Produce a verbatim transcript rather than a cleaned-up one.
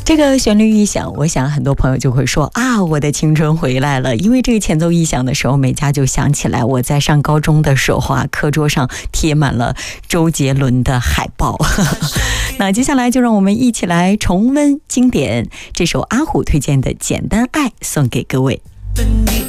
这个旋律一响，我想很多朋友就会说啊，我的青春回来了。因为这个前奏一响的时候，美嘉就想起来我在上高中的时候啊，课桌上贴满了周杰伦的海报。那接下来就让我们一起来重温经典，这首阿虎推荐的《简单爱》送给各位。